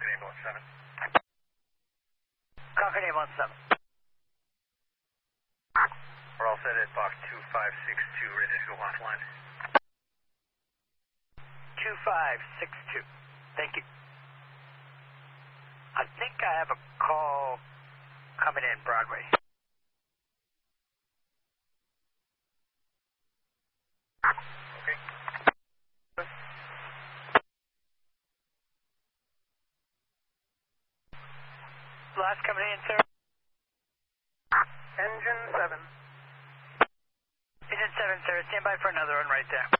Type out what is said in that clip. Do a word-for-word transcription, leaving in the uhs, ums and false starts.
Concord ambulance seven. Concord ambulance seven. We're all set at box two five six two, ready to go offline. two five six two. Thank you. I think I have a call coming in Broadway. Okay. Last coming in, sir. Engine seven. Engine seven, sir. Stand by for another one right there.